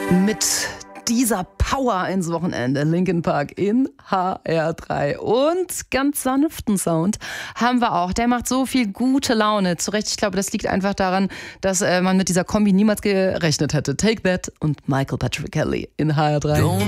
Mit dieser Power ins Wochenende, Linkin Park in HR3 und ganz sanften Sound haben wir auch. Der macht so viel gute Laune. Zu Recht, ich glaube, das liegt einfach daran, dass man mit dieser Kombi niemals gerechnet hätte. Take That und Michael Patrick Kelly in HR3.